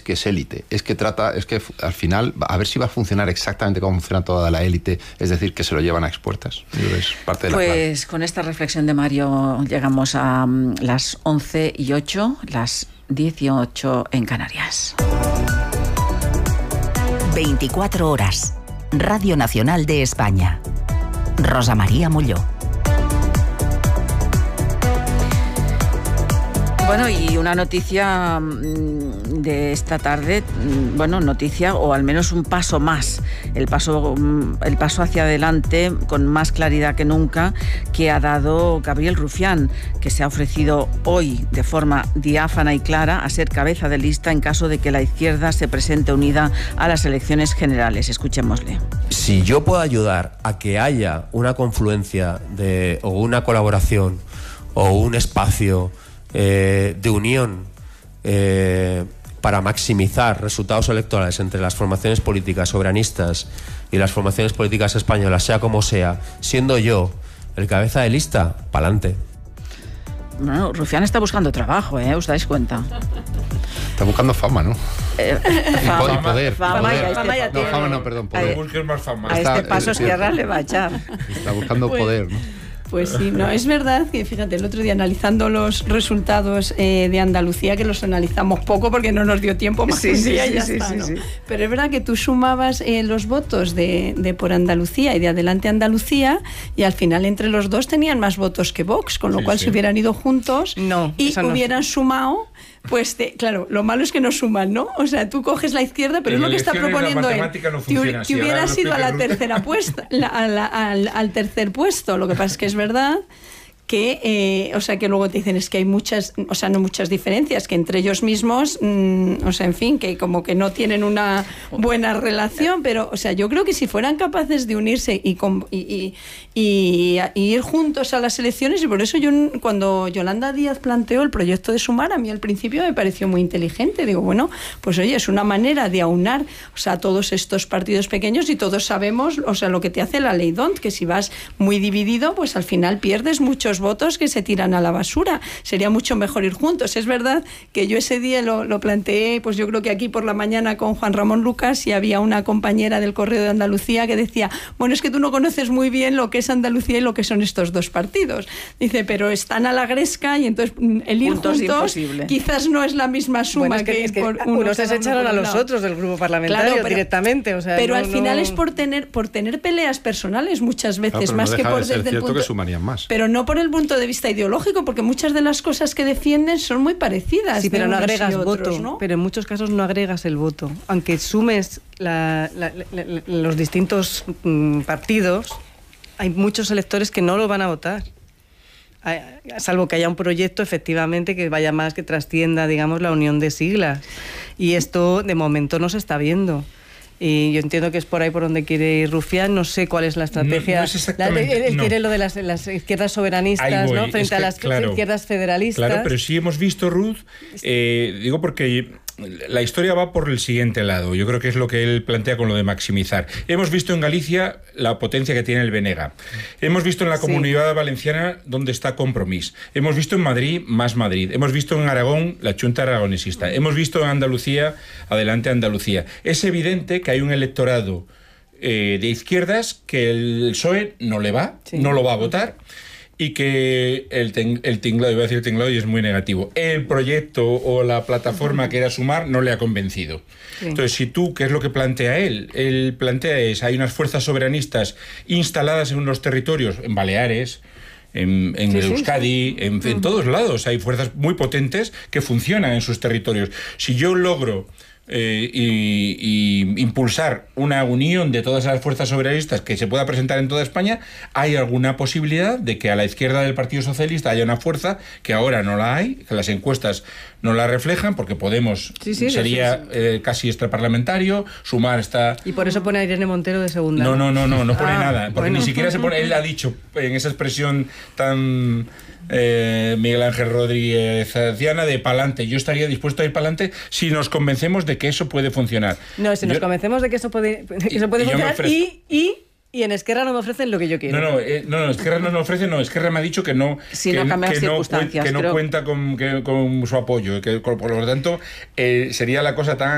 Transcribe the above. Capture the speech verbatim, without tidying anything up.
que es élite, es que trata, es que al final, a ver si va a funcionar exactamente como funciona toda la élite, es decir, que se lo llevan a expuertas. Es parte de la Pues clave. Con esta reflexión de Mario llegamos a um, las once y ocho, las dieciocho en Canarias. veinticuatro horas. Radio Nacional de España. Rosa María Molló. Bueno, y una noticia de esta tarde, bueno, noticia o al menos un paso más, el paso, el paso hacia adelante con más claridad que nunca que ha dado Gabriel Rufián, que se ha ofrecido hoy de forma diáfana y clara a ser cabeza de lista en caso de que la izquierda se presente unida a las elecciones generales. Escuchémosle. Si yo puedo ayudar a que haya una confluencia de, o una colaboración o un espacio Eh, de unión eh, para maximizar resultados electorales entre las formaciones políticas soberanistas y las formaciones políticas españolas, sea como sea, siendo yo el cabeza de lista, pa'lante. Bueno, Rufián está buscando trabajo, ¿eh? ¿Os dais cuenta? Está buscando fama, ¿no? Eh, fama, y poder. Fama, poder. ya, fama ya no, tiene. fama no, perdón, poder. No busques más fama. A Está, este paso Esquerra le va a echar. Está buscando Pues, poder, ¿no? Pues sí, no, es verdad que, fíjate, el otro día analizando los resultados eh, de Andalucía, que los analizamos poco porque no nos dio tiempo más sí, un sí, día sí, y ya sí, está, sí, ¿no? sí. Pero es verdad que tú sumabas eh, los votos de, de Por Andalucía y de Adelante Andalucía y al final entre los dos tenían más votos que Vox, con lo Sí, cual sí. si hubieran ido juntos No, y eso no. hubieran sumado, pues te, claro, lo malo es que no suman, ¿no? O sea, tú coges la izquierda, pero En es lo que está elecciones la proponiendo él. matemática no Te, funciona te así. Ahora hubieras lo ido a la explica Ruth. tercera puesta, la- a la- al, al tercer puesto. Lo que pasa es que es verdad que, eh, o sea, que luego te dicen es que hay muchas, o sea, no muchas diferencias, que entre ellos mismos, mmm, o sea, en fin, que como que no tienen una buena relación, pero, o sea, yo creo que si fueran capaces de unirse y, con, y, y, y, y ir juntos a las elecciones, y por eso yo, cuando Yolanda Díaz planteó el proyecto de Sumar, a mí al principio me pareció muy inteligente. Digo, bueno, pues oye, es una manera de aunar, o sea, todos estos partidos pequeños y todos sabemos, o sea, lo que te hace la ley D O N T, que si vas muy dividido, pues al final pierdes muchos votos que se tiran a la basura. Sería mucho mejor ir juntos. Es verdad que yo ese día lo, lo planteé, pues yo creo que aquí por la mañana con Juan Ramón Lucas, y había una compañera del Correo de Andalucía que decía, bueno, es que tú no conoces muy bien lo que es Andalucía y lo que son estos dos partidos. Dice, pero están a la gresca y entonces el ir Juntos juntos imposible. quizás no es la misma suma Bueno, es que, que, es que por uno, unos se cada uno echaron por a un los lado. otros del grupo parlamentario Claro, pero- directamente. O sea, Pero no- al final no- es por tener, por tener peleas personales muchas veces, Claro, pero más no que deja por de ser desde el cierto punto... que sumarían más. Pero no por el punto de vista ideológico, porque muchas de las cosas que defienden son muy parecidas. Sí, pero de no unos y agregas otros, voto. ¿no? Pero en muchos casos no agregas el voto. Aunque sumes la- la- la- la- los distintos mm, partidos, hay muchos electores que no lo van a votar. Hay- Salvo que haya un proyecto efectivamente que vaya más, que trascienda, digamos, la unión de siglas. Y esto de momento no se está viendo. Y yo entiendo que es por ahí por donde quiere ir Rufián. No sé cuál es la estrategia. No- no es exactamente- La- él él no. quiere lo de las, las izquierdas Ahí soberanistas, voy, ¿no? es Frente a que, las claro, izquierdas federalistas. Claro, pero sí hemos visto, Ruth, eh, digo porque la historia va por el siguiente lado. Yo creo que es lo que él plantea con lo de maximizar. Hemos visto en Galicia la potencia que tiene el Benega. Hemos visto en la Sí. Comunidad Valenciana dónde está Compromís. Hemos visto en Madrid Más Madrid. Hemos visto en Aragón la Chunta Aragonesista. Hemos visto en Andalucía Adelante Andalucía. Es evidente que hay un electorado eh, de izquierdas que el P S O E no le va, Sí. no lo va a votar, y que el, ten, el tinglado, iba a decir tinglado y es muy negativo, el proyecto o la plataforma que era Sumar no le ha convencido. Sí. Entonces, si tú, ¿qué es lo que plantea él? Él plantea es, hay unas fuerzas soberanistas instaladas en unos territorios, en Baleares, en, en Sí, sí, Euskadi, en, en todos lados, hay fuerzas muy potentes que funcionan en sus territorios. Si yo logro Eh, y, y impulsar una unión de todas esas fuerzas soberanistas que se pueda presentar en toda España, hay alguna posibilidad de que a la izquierda del Partido Socialista haya una fuerza que ahora no la hay, que las encuestas no la reflejan, porque Podemos Sí, sí, sería sí, sí. eh, casi extraparlamentario, Sumar está... Y por eso pone a Irene Montero de segunda. No, no, no, no, no pone Ah, nada, porque bueno. ni siquiera se pone, él ha dicho en esa expresión tan eh, Miguel Ángel Rodríguez Diana de pa'lante, yo estaría dispuesto a ir pa'lante si nos convencemos de que eso puede funcionar. No, si nos Yo- convencemos de que eso puede, de que Y- eso puede y yo me funcionar ofrezco. y, y, y en Esquerra no me ofrecen lo que yo quiero. No, no, eh, no, no, Esquerra no nos ofrece, no, Esquerra me ha dicho que no, Si que, no cambian que las no, cuen- circunstancias, que no creo. cuenta con, que- con su apoyo, que por lo tanto eh, sería la cosa tan